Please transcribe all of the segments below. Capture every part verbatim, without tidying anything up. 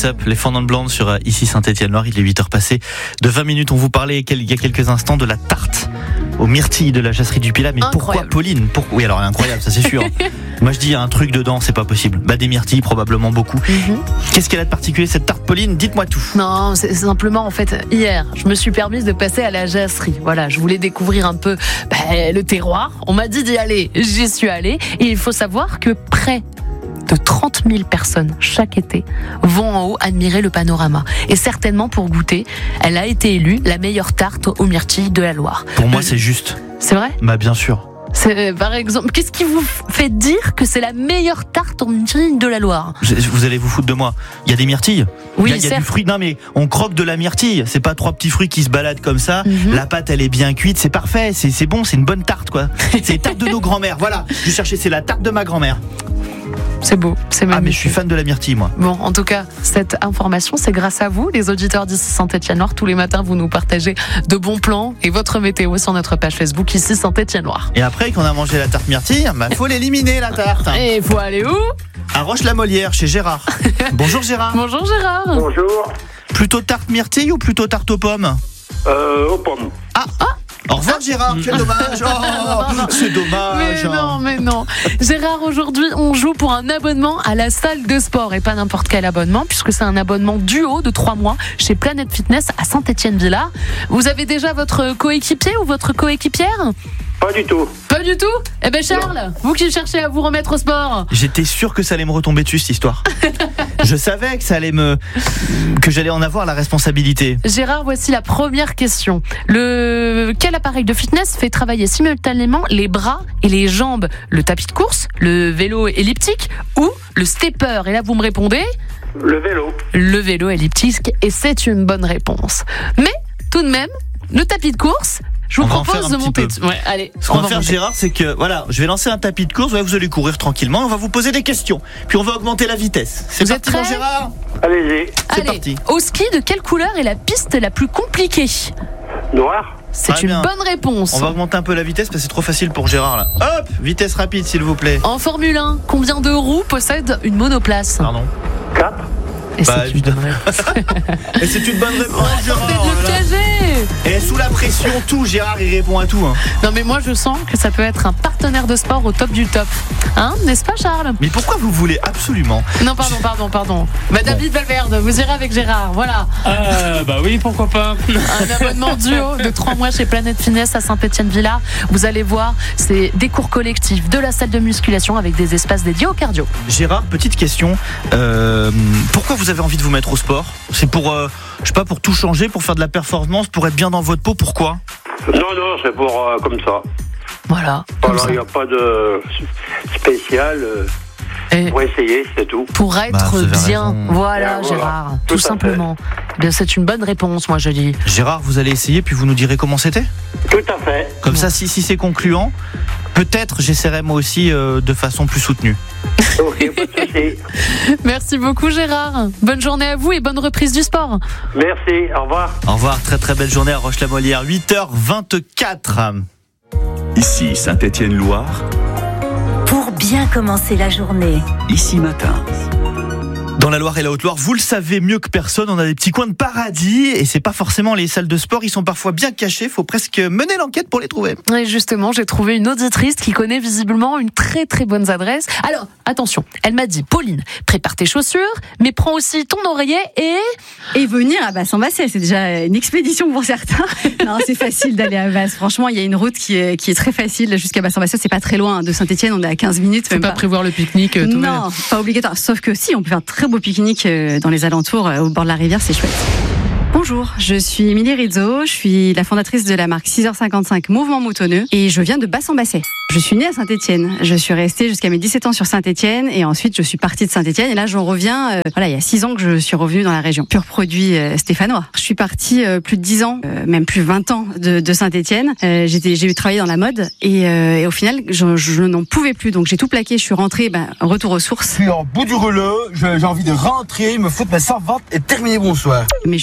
What's Up, les Fondant Blondes sur euh, ici Saint-Étienne-Loire. Il est huit heures passées de vingt minutes. On vous parlait il y a quelques instants de la tarte aux myrtilles de la chasserie du Pilat. Mais pourquoi Pauline pourquoi... Oui, alors incroyable, ça c'est sûr. Moi je dis un truc dedans, c'est pas possible. Bah des myrtilles, probablement beaucoup. Mm-hmm. Qu'est-ce qu'elle a de particulier cette tarte, Pauline? Dites-moi tout. Non, c'est simplement en fait hier, je me suis permise de passer à la jasserie. Voilà, je voulais découvrir un peu bah, le terroir. On m'a dit d'y aller, j'y suis allée. Et il faut savoir que près de trente mille personnes chaque été vont en haut admirer le panorama. Et certainement pour goûter, elle a été élue la meilleure tarte aux myrtilles de la Loire. Pour moi, c'est juste. C'est vrai ? Bah bien sûr. C'est, par exemple, qu'est-ce qui vous fait dire que c'est la meilleure tarte aux myrtilles de la Loire ? Vous allez vous foutre de moi. Il y a des myrtilles. Oui, il y a, il y a du fruit. Non mais on croque de la myrtille. C'est pas trois petits fruits qui se baladent comme ça. Mm-hmm. La pâte elle est bien cuite, c'est parfait. C'est, c'est bon, c'est une bonne tarte quoi. C'est la tarte de nos grands-mères. Voilà. Je cherchais, c'est la tarte de ma grand-mère. C'est beau, c'est magnifique. Ah mais je suis fan de la myrtille moi. Bon, en tout cas, cette information, c'est grâce à vous, les auditeurs d'ici Saint-Étienne-Loire. Tous les matins, vous nous partagez de bons plans et votre météo sur notre page Facebook ici Saint-Étienne-Loire. Et après, quand on a mangé la tarte myrtille, bah faut l'éliminer la tarte. Et faut aller où ? À Roche-la-Molière, chez Gérard. Bonjour Gérard. Bonjour Gérard. Bonjour. Plutôt tarte myrtille ou plutôt tarte aux pommes ? Euh, aux pommes. Ah, ah. Au revoir Gérard, quel dommage. Oh, c'est dommage. Mais non, mais non. Gérard, aujourd'hui, on joue pour un abonnement à la salle de sport. Et pas n'importe quel abonnement, puisque c'est un abonnement duo de trois mois chez Planète Fitness à Saint-Étienne-Villard. Vous avez déjà votre coéquipier ou votre coéquipière ? Pas du tout. Pas du tout ? Eh ben Charles, non. Vous qui cherchez à vous remettre au sport. J'étais sûr que ça allait me retomber dessus cette histoire. Je savais que ça allait me, que j'allais en avoir la responsabilité. Gérard, voici la première question. Le quel appareil de fitness fait travailler simultanément les bras et les jambes ? Le tapis de course, le vélo elliptique ou le stepper ? Et là, vous me répondez ? Le vélo. Le vélo elliptique, et c'est une bonne réponse. Mais tout de même, le tapis de course. Je vous propose de monter. Ouais, allez. Ce qu'on va, va faire, monter. Gérard, c'est que voilà, je vais lancer un tapis de course. Ouais, vous allez courir tranquillement. On va vous poser des questions. Puis on va augmenter la vitesse. C'est vous parti, mon Gérard. Allez-y. C'est allez. Parti. Au ski, de quelle couleur est la piste la plus compliquée ? Noir. C'est ah, une bien. bonne réponse. On va augmenter un peu la vitesse parce que c'est trop facile pour Gérard là. Hop, vitesse rapide, s'il vous plaît. En Formule un, combien de roues possède une monoplace ? Pardon. quatre. Et bah, c'est évidemment. Et c'est une bonne réponse, oh, Gérard. De le cager. Et sous la pression, tout, Gérard, il répond à tout. Hein. Non, mais moi, je sens que ça peut être un partenaire de sport au top du top. Hein, n'est-ce pas, Charles ? Mais pourquoi vous voulez absolument ? Non, pardon, pardon, pardon. Bah, bon. David Valverde, vous irez avec Gérard, voilà. Euh, bah oui, pourquoi pas. Un abonnement duo de trois mois chez Planète Fitness à Saint-Étienne-Villard. Vous allez voir, c'est des cours collectifs, de la salle de musculation avec des espaces dédiés au cardio. Gérard, petite question. Euh, pourquoi vous avez envie de vous mettre au sport ? C'est pour, euh, je sais pas, pour tout changer, pour faire de la performance, pour être bien dans votre peau. Pourquoi ? Non, non, c'est pour euh, comme ça. Voilà. Alors, il n'y a pas de spécial. Euh, Et pour essayer, c'est tout. Pour être bah, bien. Raison. Voilà, ouais, Gérard. voilà. Tout, tout simplement. Bien, c'est une bonne réponse, moi, je dis. Gérard, vous allez essayer, puis vous nous direz comment c'était ? Tout à fait. Comme bon. ça, si, si c'est concluant, peut-être j'essaierai moi aussi euh, de façon plus soutenue. Ok, pas de souci. Merci beaucoup, Gérard. Bonne journée à vous et bonne reprise du sport. Merci, au revoir. Au revoir, très très belle journée à Roche-la-Molière, huit heures vingt-quatre. Ici Saint-Étienne-Loire. Pour bien commencer la journée. Ici matin. Dans la Loire et la Haute-Loire, vous le savez mieux que personne, on a des petits coins de paradis et c'est pas forcément les salles de sport, ils sont parfois bien cachés, faut presque mener l'enquête pour les trouver. Et justement, j'ai trouvé une auditrice qui connaît visiblement une très très bonne adresse. Alors, attention, elle m'a dit, Pauline, prépare tes chaussures, mais prends aussi ton oreiller et... Et venir à Basse-en-Bassée, c'est déjà une expédition pour certains. Non, c'est facile d'aller à Basse. Franchement, il y a une route qui est, qui est très facile jusqu'à Basse-en-Bassée, c'est pas très loin de Saint-Étienne, on est à quinze minutes. Faut même pas, pas prévoir le pique-nique tout Non, même. Pas obligatoire. Sauf que si, on peut faire un très beau pique-nique dans les alentours, au bord de la rivière, c'est chouette. Bonjour, je suis Émilie Rizzo, je suis la fondatrice de la marque six heures cinquante-cinq Mouvement Moutonneux et je viens de Basse-en-Bassée. Je suis née à Saint-Étienne, je suis restée jusqu'à mes dix-sept ans sur Saint-Étienne et ensuite je suis partie de Saint-Étienne et là j'en reviens, euh, voilà, il y a six ans que je suis revenue dans la région. Pur produit euh, stéphanois. Je suis partie euh, plus de dix ans, euh, même plus vingt ans de, de Saint-Étienne. Euh, j'étais, j'ai travaillé dans la mode et, euh, et au final je, je n'en pouvais plus donc j'ai tout plaqué, je suis rentrée, ben, retour aux sources. Je suis en bout du rouleau, j'ai envie de rentrer, me foutre ma servante et terminer bonsoir. Mais je suis allée plutôt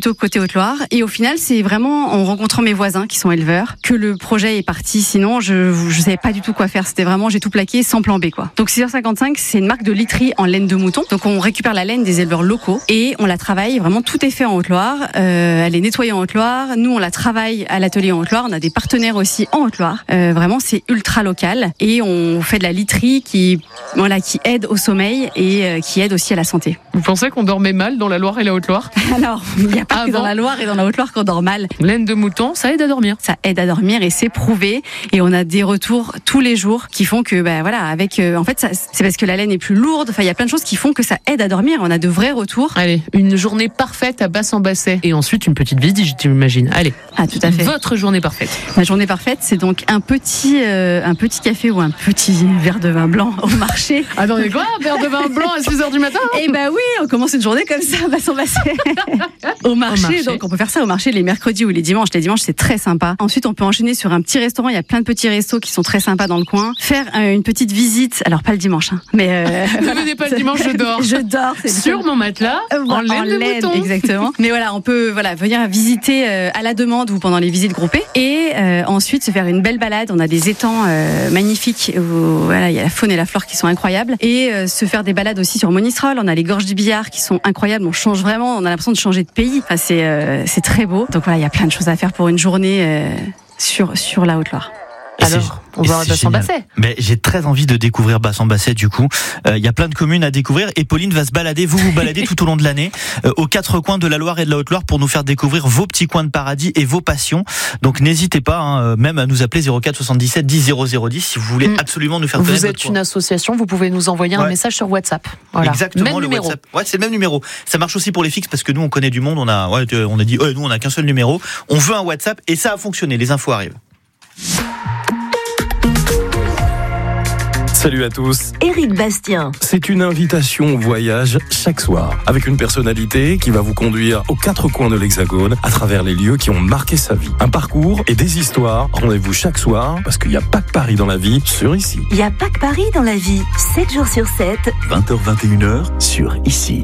plutôt côté Haute-Loire. Et au final, c'est vraiment en rencontrant mes voisins qui sont éleveurs que le projet est parti. Sinon, je je savais pas du tout quoi faire. C'était vraiment, j'ai tout plaqué sans plan B, quoi. Donc six heures cinquante-cinq, c'est une marque de literie en laine de mouton. Donc on récupère la laine des éleveurs locaux et on la travaille. Vraiment, tout est fait en Haute-Loire. Euh, elle est nettoyée en Haute-Loire. Nous, on la travaille à l'atelier en Haute-Loire. On a des partenaires aussi en Haute-Loire. Euh, vraiment, c'est ultra local et on fait de la literie qui, voilà, qui aide au sommeil et euh, qui aide aussi à la santé. Vous pensez qu'on dormait mal dans la Loire et la Haute-Loire? Alors, il n'y a pas ah que bon dans la Loire et dans la Haute-Loire qu'on dort mal. Laine de mouton, ça aide à dormir. Ça aide à dormir et c'est prouvé. Et on a des retours tous les jours qui font que, bah voilà, avec, euh, en fait, ça, c'est parce que la laine est plus lourde. Enfin, il y a plein de choses qui font que ça aide à dormir. On a de vrais retours. Allez, une journée parfaite à Bassan-Basset. Et ensuite, une petite visite, j'imagine. Allez. Ah, tout à fait. Votre journée parfaite. Ma journée parfaite, c'est donc un petit, euh, un petit café ou un petit verre de vin blanc au marché. Attendez, quoi? Un verre de vin blanc à six heures du matin? Eh ben oui, on commence une journée comme ça, Bassan-Basset. au, marché, au marché, donc on peut faire ça au marché les mercredis ou les dimanches. Les dimanches, c'est très sympa. Ensuite, on peut enchaîner sur un petit restaurant. Il y a plein de petits restos qui sont très sympas dans le coin. Faire euh, une petite visite. Alors, pas le dimanche, hein, mais... Euh, ne venez pas le dimanche, je dors. je dors. C'est sur mon matelas, euh, en laine en de laine, mouton. Exactement. Mais voilà, on peut voilà venir visiter euh, à la demande ou pendant les visites groupées. Et euh, ensuite, se faire une belle balade. On a des étangs euh, magnifiques où voilà, il y a la faune et la flore qui sont incroyables. Et euh, se faire des balades aussi sur Monistrol. On a les gorges du Billard qui sont incroyables. On change vraiment. On a l'impression de changer de pays. Enfin, c'est euh, c'est très beau. Donc voilà, il y a plein de choses à faire pour une journée euh, sur sur la Haute-Loire. Alors, on va à Bassan-Basset. Mais j'ai très envie de découvrir Bassan-Basset du coup. Il euh, y a plein de communes à découvrir et Pauline va se balader, vous vous baladez tout au long de l'année euh, aux quatre coins de la Loire et de la Haute-Loire pour nous faire découvrir vos petits coins de paradis et vos passions. Donc n'hésitez pas hein, même à nous appeler zéro quatre soixante-dix-sept dix zéro zéro dix si vous voulez mmh. absolument nous faire connaître. Vous êtes une association, vous pouvez nous envoyer ouais. un message sur WhatsApp. Voilà. Exactement, même le numéro. WhatsApp. Ouais, c'est le même numéro. Ça marche aussi pour les fixes parce que nous on connaît du monde, on a ouais, on a dit ouais, nous on a qu'un seul numéro. On veut un WhatsApp et ça a fonctionné, les infos arrivent. Salut à tous. Éric Bastien. C'est une invitation au voyage chaque soir, avec une personnalité qui va vous conduire aux quatre coins de l'Hexagone, à travers les lieux qui ont marqué sa vie. Un parcours et des histoires. Rendez-vous chaque soir, parce qu'il n'y a pas que Paris dans la vie, sur Ici. Il n'y a pas que Paris dans la vie, sept jours sur sept. vingt heures vingt et une heures sur Ici.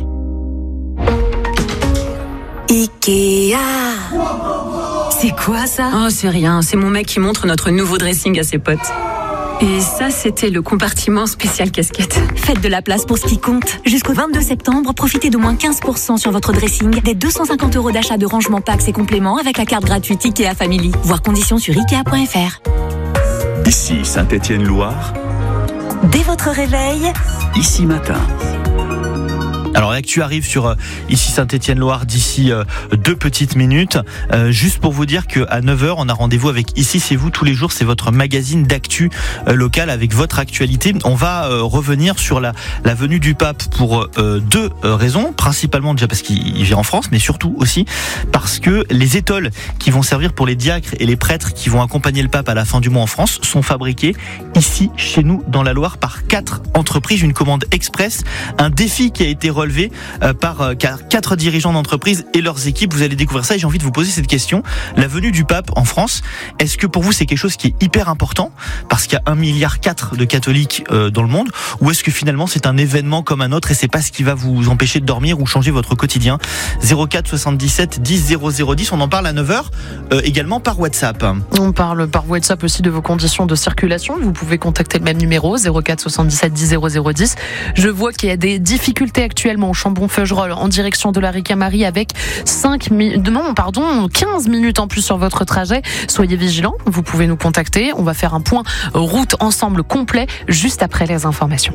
Ikea. C'est quoi ça? Oh, c'est rien, c'est mon mec qui montre notre nouveau dressing à ses potes. Et ça, c'était le compartiment spécial casquette. Faites de la place pour ce qui compte. Jusqu'au vingt-deux septembre, profitez d'au moins quinze pour cent sur votre dressing, des deux cent cinquante euros d'achat de rangement packs et compléments avec la carte gratuite Ikea Family. Voir conditions sur ikea point f r. Ici Saint-Étienne-Loire. Dès votre réveil, Ici Matin. Alors l'actu arrive sur euh, Ici Saint-Étienne-Loire d'ici euh, deux petites minutes. Euh, juste pour vous dire qu'à neuf heures, on a rendez-vous avec Ici c'est vous tous les jours. C'est votre magazine d'actu euh, local avec votre actualité. On va euh, revenir sur la, la venue du pape pour euh, deux euh, raisons. Principalement déjà parce qu'il vient en France, mais surtout aussi parce que les étoiles qui vont servir pour les diacres et les prêtres qui vont accompagner le pape à la fin du mois en France sont fabriquées ici, chez nous, dans la Loire, par quatre entreprises. Une commande express, un défi qui a été relevé par quatre dirigeants d'entreprise et leurs équipes. Vous allez découvrir ça et j'ai envie de vous poser cette question. La venue du pape en France, est-ce que pour vous c'est quelque chose qui est hyper important parce qu'il y a un milliard quatre de catholiques dans le monde, ou est-ce que finalement c'est un événement comme un autre et c'est pas ce qui va vous empêcher de dormir ou changer votre quotidien? Zéro quatre soixante-dix-sept dix zéro zéro dix, on en parle à neuf heures euh, également par WhatsApp. On parle par WhatsApp aussi de vos conditions de circulation. Vous pouvez contacter le même numéro zéro quatre soixante-dix-sept dix zéro zéro dix. Je vois qu'il y a des difficultés actuellement au Chambon-Feugerolles en direction de la Ricamarie avec cinq mi- non, pardon, quinze minutes en plus sur votre trajet. Soyez vigilants, vous pouvez nous contacter. On va faire un point route ensemble complet juste après les informations.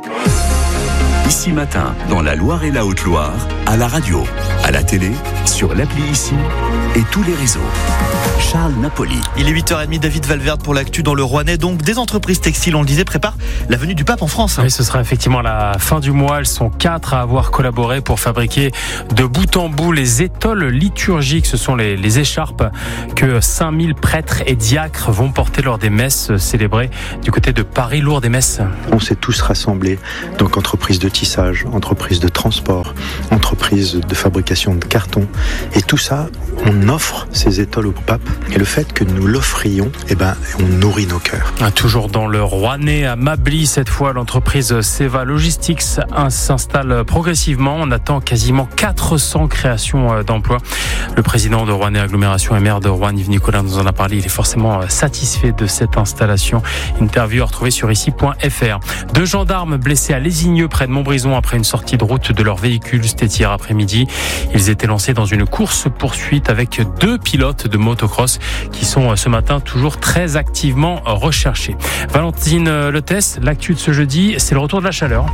Ici Matin, dans la Loire et la Haute-Loire, à la radio, à la télé, sur l'appli Ici et tous les réseaux. Charles Napoli. Il est huit heures trente, David Valverde pour l'actu dans le Rouennais. Donc des entreprises textiles, on le disait, préparent la venue du pape en France. Oui, ce sera effectivement la fin du mois. Elles sont quatre à avoir collaboré pour fabriquer de bout en bout les étoles liturgiques. Ce sont les, les écharpes que cinq mille prêtres et diacres vont porter lors des messes célébrées du côté de Paris, Lourdes et Metz. On s'est tous rassemblés, donc entreprises de tissage, entreprises de transport, entreprises de fabrication fabrication de carton. Et tout ça, on offre ces étoiles au pape. Et le fait que nous l'offrions, eh ben, on nourrit nos cœurs. Toujours dans le Rouennais, à Mably, cette fois, l'entreprise Seva Logistics s'installe progressivement. On attend quasiment quatre cents créations d'emplois. Le président de Rouennais Agglomération et maire de Rouen, Yves Nicolas, nous en a parlé. Il est forcément satisfait de cette installation. Interview à retrouver sur ici point f r. Deux gendarmes blessés à Lésigneux, près de Montbrison, après une sortie de route de leur véhicule. C'était hier après-midi. Ils étaient lancés dans une course-poursuite avec deux pilotes de motocross qui sont ce matin toujours très activement recherchés. Valentine Lettès, l'actu de ce jeudi, c'est le retour de la chaleur.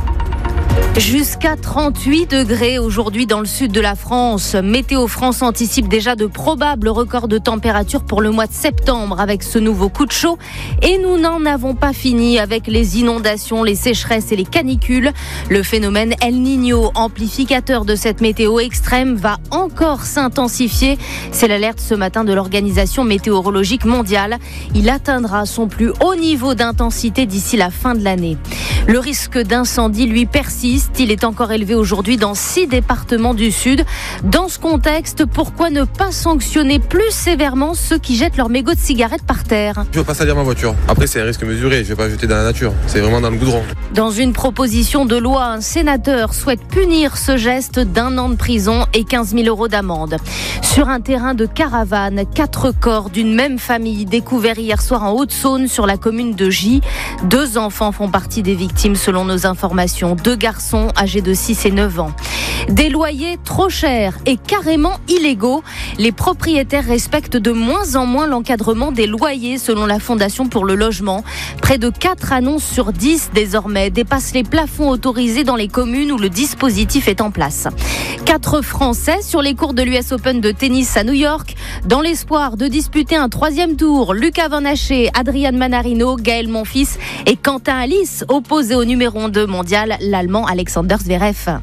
Jusqu'à trente-huit degrés aujourd'hui dans le sud de la France. Météo France anticipe déjà de probables records de température pour le mois de septembre avec ce nouveau coup de chaud. Et nous n'en avons pas fini avec les inondations, les sécheresses et les canicules. Le phénomène El Niño, amplificateur de cette météo extrême, va encore s'intensifier. C'est l'alerte ce matin de l'Organisation météorologique mondiale. Il atteindra son plus haut niveau d'intensité d'ici la fin de l'année. Le risque d'incendie, lui, persiste. Il est encore élevé aujourd'hui dans six départements du Sud. Dans ce contexte, pourquoi ne pas sanctionner plus sévèrement ceux qui jettent leurs mégots de cigarettes par terre ? Je ne veux pas salir ma voiture. Après, c'est un risque mesuré. Je ne vais pas jeter dans la nature. C'est vraiment dans le goudron. Dans une proposition de loi, un sénateur souhaite punir ce geste d'un an de prison et quinze mille euros d'amende. Sur un terrain de caravane, quatre corps d'une même famille découverts hier soir en Haute-Saône sur la commune de Gy. Deux enfants font partie des victimes selon nos informations. Deux garçons âgés de six et neuf ans. Des loyers trop chers et carrément illégaux. Les propriétaires respectent de moins en moins l'encadrement des loyers selon la Fondation pour le logement. Près de quatre annonces sur dix désormais dépassent les plafonds autorisés dans les communes où le dispositif est en place. Quatre Français sur les cours de l'U S Open de tennis à New York. Dans l'espoir de disputer un troisième tour, Lucas Van Haché, Adrian Manarino, Gaël Monfils et Quentin Alice opposés au numéro deux mondial, l'Allemand Alexander Zverev.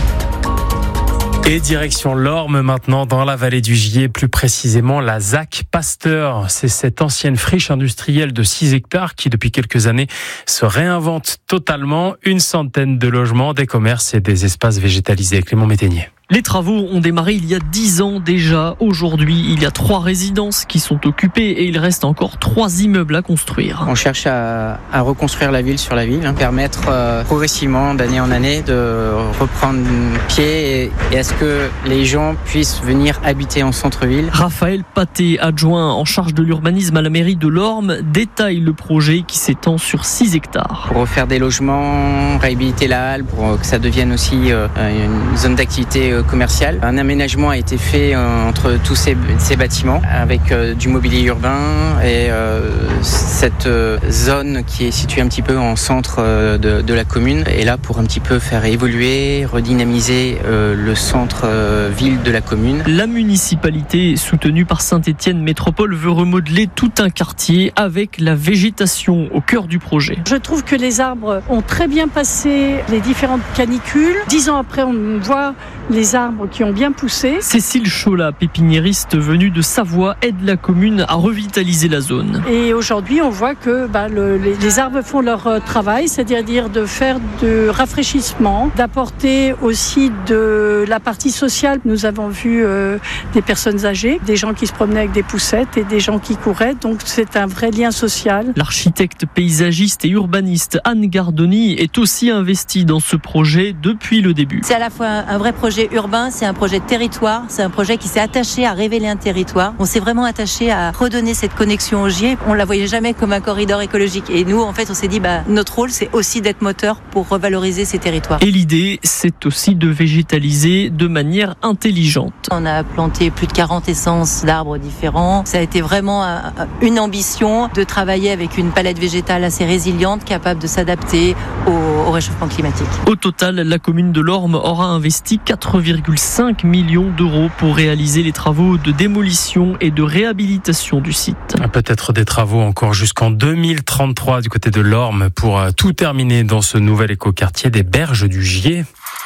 Et direction l'Orme maintenant, dans la vallée du Gier, plus précisément la Z A C Pasteur. C'est cette ancienne friche industrielle de six hectares qui, depuis quelques années, se réinvente totalement. Une centaine de logements, des commerces et des espaces végétalisés. Clément Métainier. Les travaux ont démarré il y a dix ans déjà. Aujourd'hui, il y a trois résidences qui sont occupées et il reste encore trois immeubles à construire. On cherche à, à reconstruire la ville sur la ville, hein, permettre euh, progressivement, d'année en année, de reprendre pied et, et à ce que les gens puissent venir habiter en centre-ville. Raphaël Paté, adjoint en charge de l'urbanisme à la mairie de l'Orme, détaille le projet qui s'étend sur six hectares. Pour refaire des logements, réhabiliter la halle, pour que ça devienne aussi euh, une zone d'activité euh, commercial. Un aménagement a été fait euh, entre tous ces, ces bâtiments avec euh, du mobilier urbain et euh, cette euh, zone qui est située un petit peu en centre euh, de, de la commune est là pour un petit peu faire évoluer, redynamiser euh, le centre euh, ville de la commune. La municipalité, soutenue par Saint-Étienne Métropole, veut remodeler tout un quartier avec la végétation au cœur du projet. Je trouve que les arbres ont très bien passé les différentes canicules. Dix ans après, on voit les arbres qui ont bien poussé. Cécile Cholat, pépiniériste venue de Savoie, aide la commune à revitaliser la zone. Et aujourd'hui, on voit que bah, le, les, les arbres font leur euh, travail, c'est-à-dire de faire du rafraîchissement, d'apporter aussi de la partie sociale. Nous avons vu euh, des personnes âgées, des gens qui se promenaient avec des poussettes et des gens qui couraient, donc c'est un vrai lien social. L'architecte paysagiste et urbaniste Anne Gardoni est aussi investie dans ce projet depuis le début. C'est à la fois un vrai projet urbain, c'est un projet de territoire, c'est un projet qui s'est attaché à révéler un territoire. On s'est vraiment attaché à redonner cette connexion au Gier. On la voyait jamais comme un corridor écologique. Et nous, en fait, on s'est dit, bah, notre rôle, c'est aussi d'être moteur pour revaloriser ces territoires. Et l'idée, c'est aussi de végétaliser de manière intelligente. On a planté plus de quarante essences d'arbres différents. Ça a été vraiment une ambition de travailler avec une palette végétale assez résiliente, capable de s'adapter au, au réchauffement climatique. Au total, la commune de l'Orme aura investi quatre virgule cinq millions d'euros pour réaliser les travaux de démolition et de réhabilitation du site. Peut-être des travaux encore jusqu'en deux mille trente-trois du côté de l'Orme pour tout terminer dans ce nouvel écoquartier des Berges du Gier.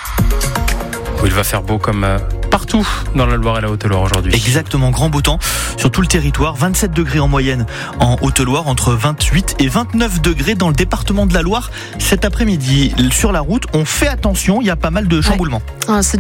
Où il va faire beau comme partout dans la Loire et la Haute-Loire aujourd'hui. Exactement, grand beau temps sur tout le territoire. vingt-sept degrés en moyenne en Haute-Loire, entre vingt-huit et vingt-neuf degrés dans le département de la Loire. Cet après-midi, sur la route, on fait attention, il y a pas mal de chamboulements. Ouais. Ah, c'est